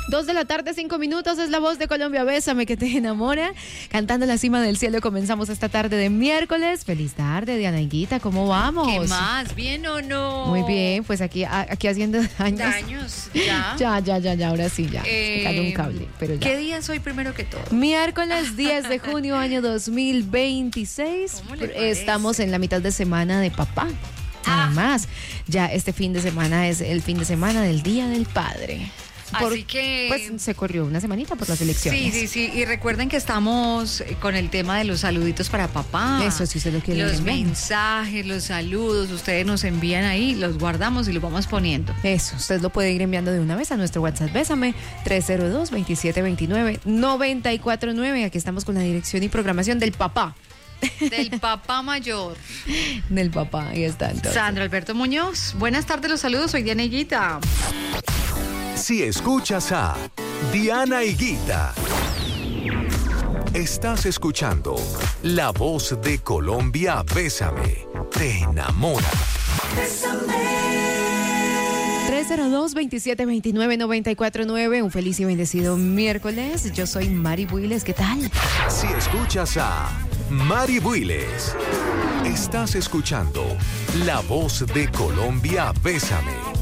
2 de la tarde, 5 minutos, es la voz de Colombia, Bésame que te enamora. Cantando La Cima del Cielo, comenzamos esta tarde de miércoles. Feliz tarde, Diana Higuita, ¿cómo vamos? ¿Qué más? ¿Bien o no? Muy bien, pues aquí haciendo daños. ¿Daños? ¿Ya? Ya, ahora sí, ya. Me cayó un cable, pero ya. ¿Qué día es hoy primero que todo? Miércoles 10 de junio, año 2026. ¿Cómo le parece? Estamos en la mitad de semana de papá. Además, ya este fin de semana es el fin de semana del Día del Padre. Así que... Pues se corrió una semanita por las elecciones. Sí. Y recuerden que estamos con el tema de los saluditos para papá. Eso, si usted lo quiere Los enviar. mensajes, los saludos, ustedes nos envían ahí, los guardamos y los vamos poniendo. Eso, usted lo puede ir enviando de una vez a nuestro WhatsApp. Bésame, 302-2729-949. Aquí estamos con la dirección y programación del papá. Del papá mayor. Del papá, ahí está. Entonces. Sandro Alberto Muñoz. Buenas tardes, los saludos. Soy Diana Higuita. Si escuchas a Diana Higuita, estás escuchando La Voz de Colombia. Bésame, te enamora. 302-2729-949. Un feliz y bendecido miércoles. Yo soy Mari Builes. ¿Qué tal? Si escuchas a Mari Builes, estás escuchando La Voz de Colombia. Bésame.